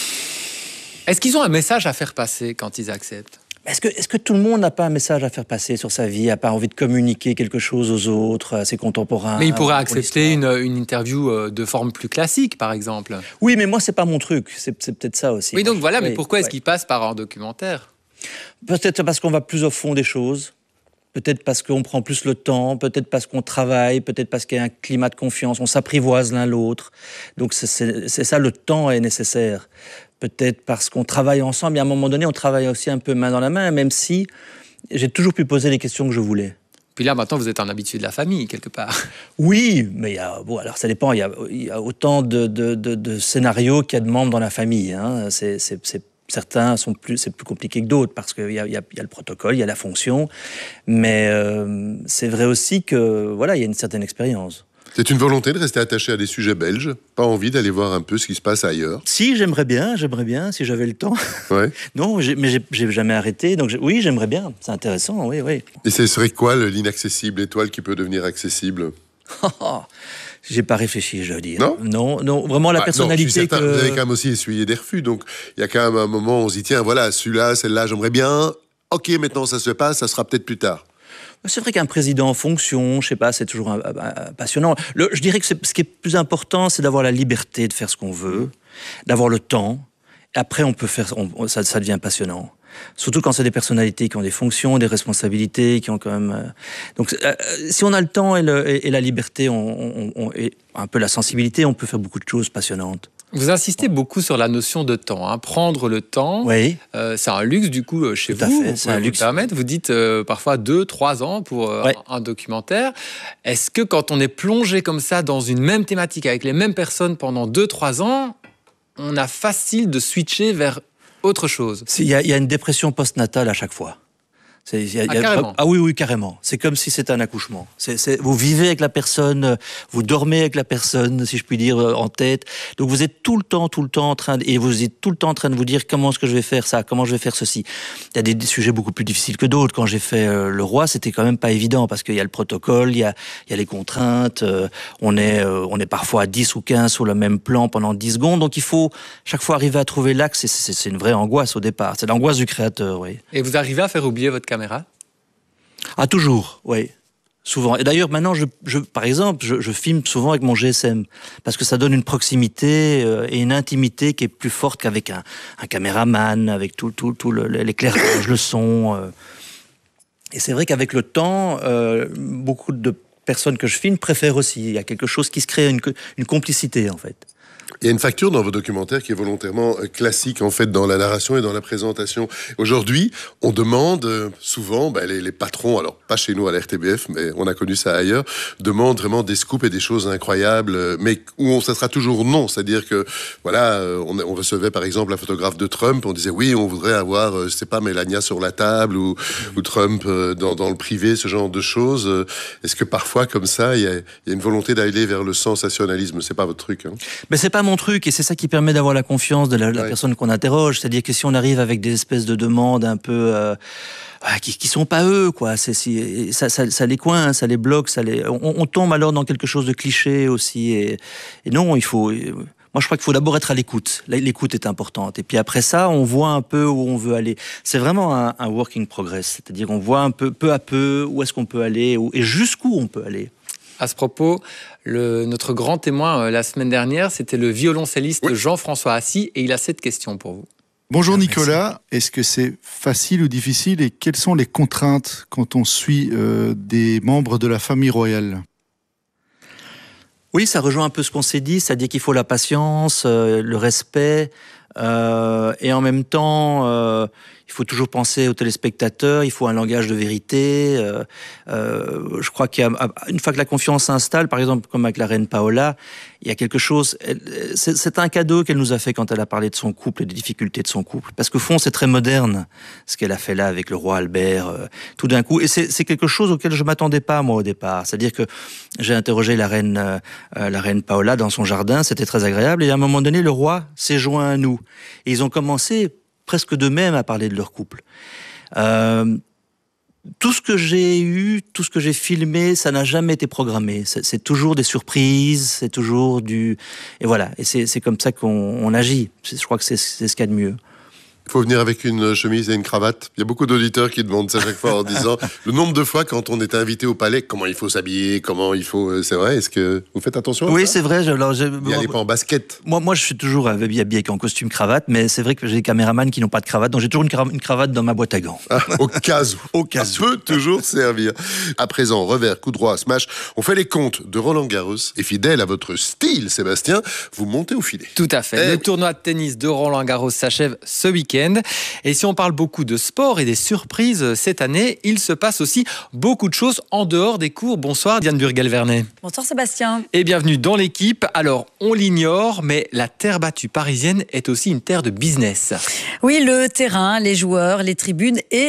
[SPEAKER 6] Est-ce qu'ils ont un message à faire passer quand ils acceptent?
[SPEAKER 3] Est-ce que, est-ce que tout le monde n'a pas un message à faire passer sur sa vie, n'a pas envie de communiquer quelque chose aux autres, à ses contemporains?
[SPEAKER 6] Mais il pourrait accepter une, une interview de forme plus classique, par exemple.
[SPEAKER 3] Oui, mais moi, c'est pas mon truc. C'est, c'est peut-être ça aussi.
[SPEAKER 6] Oui, donc voilà, mais
[SPEAKER 3] oui,
[SPEAKER 6] pourquoi
[SPEAKER 3] ouais.
[SPEAKER 6] est-ce qu'il passe par un documentaire?
[SPEAKER 3] Peut-être parce qu'on va plus au fond des choses. Peut-être parce qu'on prend plus le temps. Peut-être parce qu'on travaille. Peut-être parce qu'il y a un climat de confiance. On s'apprivoise l'un l'autre. Donc, c'est, c'est, c'est ça, le temps est nécessaire. Peut-être parce qu'on travaille ensemble. Et à un moment donné, on travaille aussi un peu main dans la main, même si j'ai toujours pu poser les questions que je voulais.
[SPEAKER 6] Puis là, maintenant, vous êtes un habitué de la famille, quelque part.
[SPEAKER 3] Oui, mais il y a, bon, alors ça dépend. Il y a, il y a autant de, de, de, de scénarios qu'il y a de membres dans la famille. Hein. C'est, c'est, c'est, certains sont plus, c'est plus compliqué que d'autres parce qu'il y a, il y a, il y a le protocole, il y a la fonction. Mais euh, c'est vrai aussi que voilà, il y a une certaine expérience.
[SPEAKER 2] C'est une volonté de rester attaché à des sujets belges? Pas envie d'aller voir un peu ce qui se passe ailleurs?
[SPEAKER 3] Si, j'aimerais bien, j'aimerais bien, si j'avais le temps.
[SPEAKER 2] Ouais.
[SPEAKER 3] Non, j'ai, mais j'ai, j'ai jamais arrêté, donc j'ai, oui, j'aimerais bien. C'est intéressant, oui, oui.
[SPEAKER 2] Et ce serait quoi le- l'inaccessible étoile qui peut devenir accessible?
[SPEAKER 3] J'ai pas réfléchi, je dois dire.
[SPEAKER 2] Non
[SPEAKER 3] Non, non, vraiment la
[SPEAKER 2] Ah,
[SPEAKER 3] personnalité
[SPEAKER 2] non, je suis certain,
[SPEAKER 3] que...
[SPEAKER 2] Vous avez quand même aussi essuyé des refus, donc il y a quand même un moment où on se dit, tiens, voilà, celui-là, celle-là, j'aimerais bien. Ok, maintenant ça se fait pas, ça sera peut-être plus tard.
[SPEAKER 3] C'est vrai qu'un président en fonction, je sais pas, c'est toujours un, un, un, passionnant. Le, je dirais que c'est, ce qui est plus important, c'est d'avoir la liberté de faire ce qu'on veut, d'avoir le temps. Après, on peut faire, on, ça, ça devient passionnant. Surtout quand c'est des personnalités qui ont des fonctions, des responsabilités, qui ont quand même. Euh, donc, euh, si on a le temps et, le, et, et la liberté, on, on, on, et un peu la sensibilité, on peut faire beaucoup de choses passionnantes.
[SPEAKER 6] Vous insistez beaucoup sur la notion de temps. Hein. Prendre le temps,
[SPEAKER 3] oui.
[SPEAKER 6] euh, c'est un luxe du coup chez
[SPEAKER 3] Tout
[SPEAKER 6] vous.
[SPEAKER 3] à fait,
[SPEAKER 6] vous
[SPEAKER 3] c'est un
[SPEAKER 6] vous
[SPEAKER 3] luxe.
[SPEAKER 6] permettre. Vous dites euh, parfois deux, trois ans pour euh,
[SPEAKER 3] ouais.
[SPEAKER 6] un, un documentaire. Est-ce que quand on est plongé comme ça dans une même thématique avec les mêmes personnes pendant deux, trois ans, on a facile de switcher vers autre chose?
[SPEAKER 3] Il y, y a une dépression postnatale à chaque fois. C'est, y a,
[SPEAKER 6] ah,
[SPEAKER 3] y a,
[SPEAKER 6] carrément.
[SPEAKER 3] Ah oui, oui, carrément. C'est comme si c'était un accouchement. C'est, c'est, vous vivez avec la personne, vous dormez avec la personne, si je puis dire, en tête. Donc vous êtes tout le temps, tout le temps en train de, et vous êtes tout le temps en train de vous dire comment est-ce que je vais faire ça, comment je vais faire ceci. Il y a des, des sujets beaucoup plus difficiles que d'autres. Quand j'ai fait euh, Le Roi, c'était quand même pas évident parce qu'il y a le protocole, il y a, il y a les contraintes. Euh, on est, euh, on est parfois à dix ou quinze sur le même plan pendant dix secondes. Donc il faut chaque fois arriver à trouver l'axe. Et c'est, c'est une vraie angoisse au départ. C'est l'angoisse du créateur, oui.
[SPEAKER 6] Et vous arrivez à faire oublier votre caméra?
[SPEAKER 3] Ah, toujours, oui. Souvent. Et d'ailleurs, maintenant, je, je, par exemple, je, je filme souvent avec mon G S M parce que ça donne une proximité euh, et une intimité qui est plus forte qu'avec un, un caméraman, avec tout, tout, tout le, l'éclairage, le son. Euh. Et c'est vrai qu'avec le temps, euh, beaucoup de personnes que je filme préfèrent aussi. Il y a quelque chose qui se crée, une, une complicité, en fait.
[SPEAKER 2] Il y a une facture dans vos documentaires qui est volontairement classique en fait dans la narration et dans la présentation. Aujourd'hui, on demande souvent, ben, les, les patrons, alors pas chez nous à la R T B F, mais on a connu ça ailleurs, demandent vraiment des scoops et des choses incroyables, mais où on, ça sera toujours non. C'est-à-dire que voilà, on, on recevait par exemple la photographe de Trump, on disait oui, on voudrait avoir, je sais pas, Melania sur la table ou, ou Trump dans, dans le privé, ce genre de choses. Est-ce que parfois comme ça, il y a, il y a une volonté d'aller vers le sensationnalisme? C'est pas votre truc, hein?
[SPEAKER 3] Mais c'est pas mon truc, et c'est ça qui permet d'avoir la confiance de la, la
[SPEAKER 2] ouais.
[SPEAKER 3] personne qu'on interroge. C'est-à-dire que si on arrive avec des espèces de demandes un peu euh, qui, qui sont pas eux, quoi, c'est, si, ça, ça, ça les coince, ça les bloque, ça les, on, on tombe alors dans quelque chose de cliché aussi. Et, et non, il faut. Moi, je crois qu'il faut d'abord être à l'écoute. L'écoute est importante. Et puis après ça, on voit un peu où on veut aller. C'est vraiment un, un working progress, c'est-à-dire on voit un peu, peu à peu, où est-ce qu'on peut aller où, et jusqu'où on peut aller.
[SPEAKER 6] À ce propos, le, notre grand témoin euh, la semaine dernière, c'était le violoncelliste oui. Jean-François Assy, et il a cette question pour vous.
[SPEAKER 14] Bonjour Nicolas, est-ce que c'est facile ou difficile et quelles sont les contraintes quand on suit euh, des membres de la famille royale ?
[SPEAKER 3] Oui, ça rejoint un peu ce qu'on s'est dit, c'est-à-dire qu'il faut la patience, euh, le respect, euh, et en même temps, euh, il faut toujours penser aux téléspectateurs, il faut un langage de vérité. Euh, euh, je crois qu'une fois que la confiance s'installe, par exemple, comme avec la reine Paola, il y a quelque chose... Elle, c'est, c'est un cadeau qu'elle nous a fait quand elle a parlé de son couple et des difficultés de son couple. Parce qu'au fond, c'est très moderne, ce qu'elle a fait là avec le roi Albert, euh, tout d'un coup. Et c'est, c'est quelque chose auquel je ne m'attendais pas, moi, au départ. C'est-à-dire que j'ai interrogé la reine, euh, la reine Paola dans son jardin, c'était très agréable. Et à un moment donné, le roi s'est joint à nous. Et ils ont commencé... presque d'eux-mêmes à parler de leur couple. Euh, tout ce que j'ai eu, tout ce que j'ai filmé, ça n'a jamais été programmé. C'est, c'est toujours des surprises, c'est toujours du... Et voilà, et c'est, c'est comme ça qu'on on agit. Je crois que c'est, c'est ce qu'il y a de mieux.
[SPEAKER 2] Il faut venir avec une chemise et une cravate. Il y a beaucoup d'auditeurs qui demandent ça chaque fois en disant le nombre de fois quand on est invité au palais, comment il faut s'habiller, comment il faut... C'est vrai, est-ce que vous faites attention à
[SPEAKER 3] oui,
[SPEAKER 2] ça?
[SPEAKER 3] c'est vrai. Je, alors, je,
[SPEAKER 2] N'y allez pas en basket.
[SPEAKER 3] Moi, moi, je suis toujours habillé en costume cravate, mais c'est vrai que j'ai des caméramans qui n'ont pas de cravate, donc j'ai toujours une cravate, une cravate dans ma boîte à gants.
[SPEAKER 2] Ah, au cas où.
[SPEAKER 3] Au cas
[SPEAKER 2] ça peut toujours servir. À présent, revers, coup droit, smash. On fait les comptes de Roland Garros. Et fidèle à votre style, Sébastien, vous montez au filet.
[SPEAKER 6] Tout à fait.
[SPEAKER 2] Eh
[SPEAKER 6] le
[SPEAKER 2] oui.
[SPEAKER 6] tournoi de tennis de Roland Garros s'achève ce week-end. Et si on parle beaucoup de sport et des surprises cette année, il se passe aussi beaucoup de choses en dehors des cours. Bonsoir Diane Burgel-Vernet.
[SPEAKER 15] Bonsoir Sébastien.
[SPEAKER 6] Et bienvenue dans l'équipe. Alors, on l'ignore, mais la terre battue parisienne est aussi une terre de business.
[SPEAKER 15] Oui, le terrain, les joueurs, les tribunes et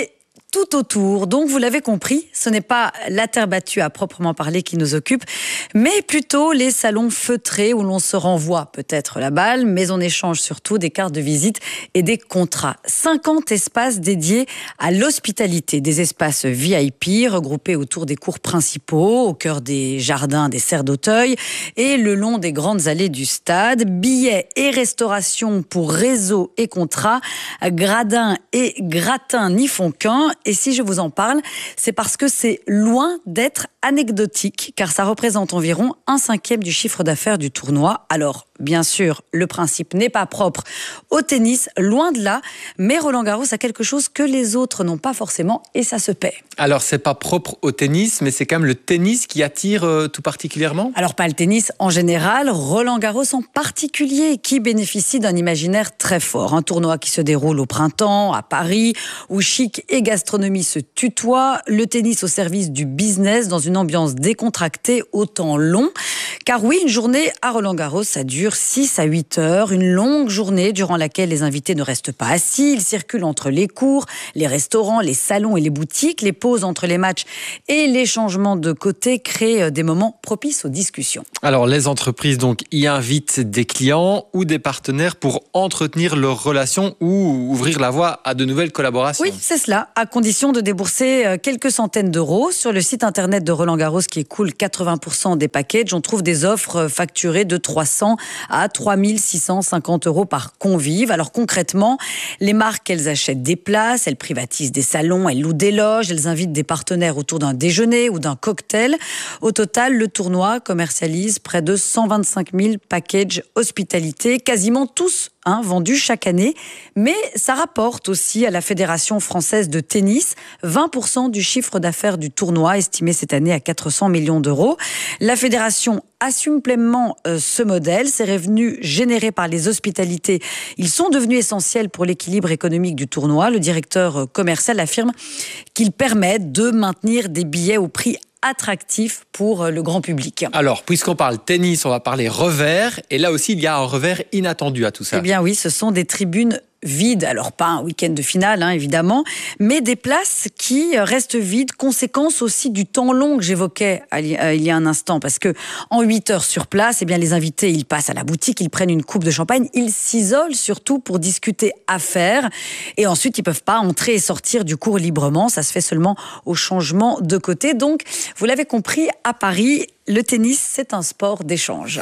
[SPEAKER 15] tout autour. Donc, vous l'avez compris, ce n'est pas la terre battue à proprement parler qui nous occupe, mais plutôt les salons feutrés où l'on se renvoie peut-être la balle, mais on échange surtout des cartes de visite et des contrats. cinquante espaces dédiés à l'hospitalité, des espaces V I P regroupés autour des cours principaux, au cœur des jardins, des serres d'Auteuil et le long des grandes allées du stade. Billets et restauration pour réseau et contrat, gradins et gratins n'y font qu'un. Et si je vous en parle, c'est parce que c'est loin d'être anecdotique, car ça représente environ un cinquième du chiffre d'affaires du tournoi. Alors, bien sûr, le principe n'est pas propre au tennis, loin de là, mais Roland-Garros a quelque chose que les autres n'ont pas forcément, et ça se paie.
[SPEAKER 6] Alors, c'est pas propre au tennis, mais c'est quand même le tennis qui attire euh, tout particulièrement ?
[SPEAKER 15] Alors, pas le tennis en général, Roland-Garros en particulier, qui bénéficie d'un imaginaire très fort. Un tournoi qui se déroule au printemps, à Paris, où chic et gastronomie se tutoient, le tennis au service du business, dans une ambiance décontractée au temps long. Car oui, une journée à Roland-Garros, ça dure six à huit heures, une longue journée durant laquelle les invités ne restent pas assis, ils circulent entre les cours, les restaurants, les salons et les boutiques, les pauses entre les matchs et les changements de côté créent des moments propices aux discussions.
[SPEAKER 6] Alors, les entreprises donc y invitent des clients ou des partenaires pour entretenir leurs relations ou ouvrir la voie à de nouvelles collaborations.
[SPEAKER 15] Oui, c'est cela, à condition de débourser quelques centaines d'euros. Sur le site internet de Roland-Garros qui écoule quatre-vingts pour cent des packages, on trouve des offres facturées de trois cents à trois mille six cent cinquante euros par convive. Alors concrètement, les marques, elles achètent des places, elles privatisent des salons, elles louent des loges, elles invitent des partenaires autour d'un déjeuner ou d'un cocktail. Au total, le tournoi commercialise près de cent vingt-cinq mille packages hospitalité, quasiment tous Hein, vendus chaque année, mais ça rapporte aussi à la Fédération française de tennis vingt pour cent du chiffre d'affaires du tournoi, estimé cette année à quatre cents millions d'euros. La Fédération assume pleinement euh, ce modèle. Ces revenus générés par les hospitalités, ils sont devenus essentiels pour l'équilibre économique du tournoi. Le directeur commercial affirme qu'ils permettent de maintenir des billets au prix attractif pour le grand public.
[SPEAKER 6] Alors, puisqu'on parle tennis, on va parler revers. Et là aussi, il y a un revers inattendu à tout ça.
[SPEAKER 15] Eh bien oui, ce sont des tribunes vides. Alors pas un week-end de finale, hein, évidemment, mais des places qui restent vides. Conséquence aussi du temps long que j'évoquais il y a un instant. Parce que en huit heures sur place, eh bien, les invités, ils passent à la boutique, ils prennent une coupe de champagne, ils s'isolent surtout pour discuter affaires. Et ensuite, ils peuvent pas entrer et sortir du cours librement. Ça se fait seulement au changement de côté. Donc, vous l'avez compris, à Paris, le tennis, c'est un sport d'échange.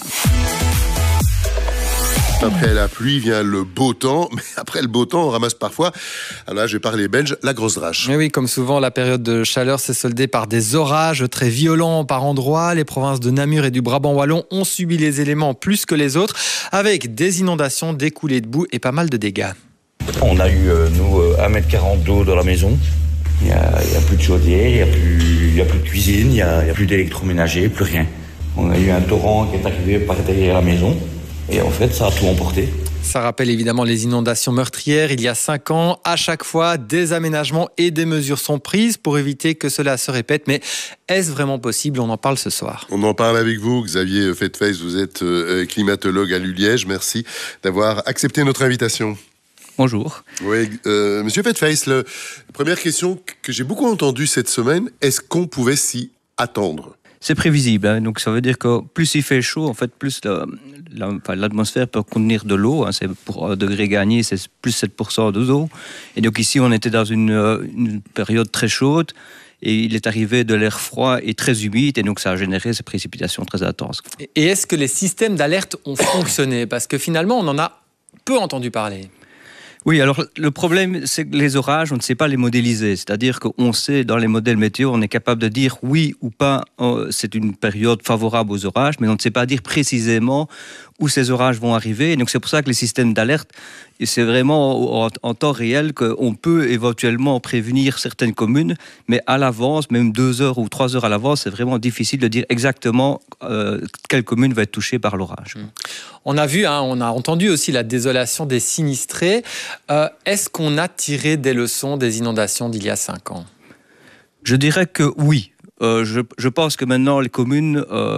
[SPEAKER 2] Après la pluie vient le beau temps, mais après le beau temps, on ramasse parfois, alors là je vais parler belge, la grosse drache.
[SPEAKER 6] Mais oui, comme souvent, la période de chaleur s'est soldée par des orages très violents par endroits. Les provinces de Namur et du Brabant wallon ont subi les éléments plus que les autres, avec des inondations, des coulées de boue et pas mal de dégâts.
[SPEAKER 16] On a eu, euh, nous, euh, un mètre quarante d'eau dans la maison. Il n'y a, a plus de chaudière, il n'y a, a plus de cuisine, il n'y a, a plus d'électroménager, plus rien. On a eu un torrent qui est arrivé par derrière la maison. Et en fait, ça a tout emporté.
[SPEAKER 6] Ça rappelle évidemment les inondations meurtrières il y a cinq ans. À chaque fois, des aménagements et des mesures sont prises pour éviter que cela se répète. Mais est-ce vraiment possible ? On en parle ce soir.
[SPEAKER 2] On en parle avec vous, Xavier Fettefeys. Vous êtes euh, climatologue à l'U Liège. Merci d'avoir accepté notre invitation.
[SPEAKER 17] Bonjour.
[SPEAKER 2] Oui, euh, Monsieur Fettefeys, la première question que j'ai beaucoup entendue cette semaine, est-ce qu'on pouvait s'y attendre ?
[SPEAKER 17] C'est prévisible, hein. Donc ça veut dire que plus il fait chaud, en fait, plus la, la, enfin, l'atmosphère peut contenir de l'eau. Hein. C'est pour un degré gagné, c'est plus sept pour cent d'eau. Et donc ici, on était dans une, une période très chaude. Et il est arrivé de l'air froid et très humide, et donc ça a généré ces précipitations très intenses.
[SPEAKER 6] Et est-ce que les systèmes d'alerte ont fonctionné ? Parce que finalement, on en a peu entendu parler.
[SPEAKER 17] Oui, alors le problème, c'est que les orages, on ne sait pas les modéliser. C'est-à-dire qu'on sait, dans les modèles météo, on est capable de dire oui ou pas, euh, c'est une période favorable aux orages, mais on ne sait pas dire précisément où ces orages vont arriver. Et donc c'est pour ça que les systèmes d'alerte, c'est vraiment en, en temps réel qu'on peut éventuellement prévenir certaines communes, mais à l'avance, même deux heures ou trois heures à l'avance, c'est vraiment difficile de dire exactement euh, quelle commune va être touchée par l'orage.
[SPEAKER 6] On a vu, hein, on a entendu aussi la désolation des sinistrés. Euh, est-ce qu'on a tiré des leçons des inondations d'il y a cinq ans ?
[SPEAKER 17] Je dirais que oui. Euh, je, je pense que maintenant les communes... Euh,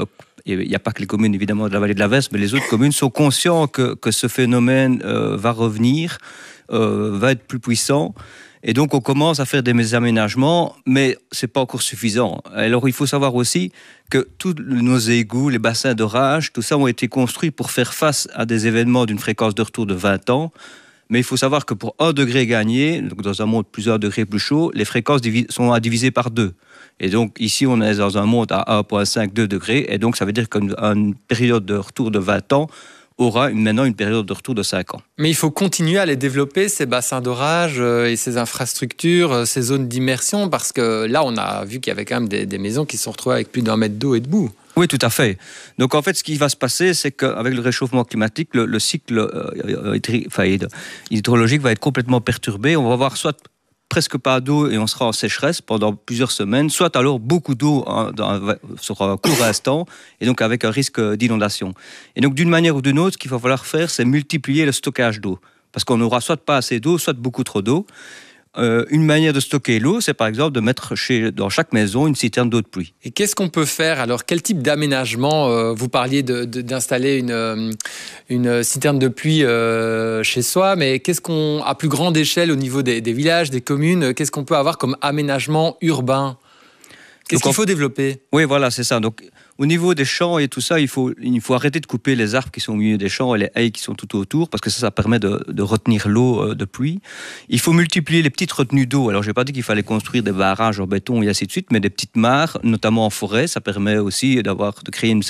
[SPEAKER 17] il n'y a pas que les communes évidemment de la vallée de l'Averse, mais les autres communes sont conscients que, que ce phénomène euh, va revenir, euh, va être plus puissant. Et donc, on commence à faire des aménagements, mais ce n'est pas encore suffisant. Alors, il faut savoir aussi que tous nos égouts, les bassins d'orage, tout ça ont été construits pour faire face à des événements d'une fréquence de retour de vingt ans. Mais il faut savoir que pour un degré gagné, donc dans un monde plusieurs degrés plus chaud, les fréquences sont à diviser par deux. Et donc, ici, on est dans un monde à un virgule cinq, deux degrés. Et donc, ça veut dire qu'une période de retour de vingt ans aura maintenant une période de retour de cinq ans.
[SPEAKER 6] Mais il faut continuer à les développer, ces bassins d'orage et ces infrastructures, ces zones d'immersion, parce que là, on a vu qu'il y avait quand même des, des maisons qui se sont retrouvées avec plus d'un mètre d'eau et de boue.
[SPEAKER 17] Oui, tout à fait. Donc, en fait, ce qui va se passer, c'est qu'avec le réchauffement climatique, le, le cycle euh, hydri- enfin, hydrologique va être complètement perturbé. On va avoir soit presque pas d'eau et on sera en sécheresse pendant plusieurs semaines, soit alors beaucoup d'eau hein, dans, sur un court instant, et donc avec un risque d'inondation. Et donc, d'une manière ou d'une autre, ce qu'il va falloir faire, c'est multiplier le stockage d'eau. Parce qu'on n'aura soit pas assez d'eau, soit beaucoup trop d'eau. Euh, une manière de stocker l'eau, c'est par exemple de mettre chez, dans chaque maison une citerne d'eau de pluie.
[SPEAKER 6] Et qu'est-ce qu'on peut faire alors? Quel type d'aménagement euh, Vous parliez de, de, d'installer une, euh, une citerne de pluie euh, chez soi, mais qu'est-ce qu'on, à plus grande échelle au niveau des, des villages, des communes, qu'est-ce qu'on peut avoir comme aménagement urbain? Qu'est-ce qu'il faut développer?
[SPEAKER 17] Oui, voilà, c'est ça. Donc, au niveau des champs et tout ça, il faut, il faut arrêter de couper les arbres qui sont au milieu des champs et les haies qui sont tout autour, parce que ça, ça permet de, de retenir l'eau de pluie. Il faut multiplier les petites retenues d'eau. Alors, je n'ai pas dit qu'il fallait construire des barrages en béton et ainsi de suite, mais des petites mares, notamment en forêt, ça permet aussi d'avoir, de créer une